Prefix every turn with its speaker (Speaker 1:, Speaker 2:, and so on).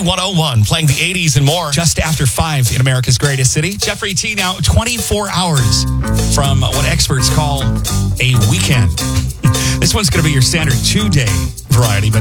Speaker 1: Z101, playing the 80s and more.
Speaker 2: Just after 5 in America's greatest city. Jeffrey T. now 24 hours from what experts call a weekend. This one's going to be your standard 2-day variety, but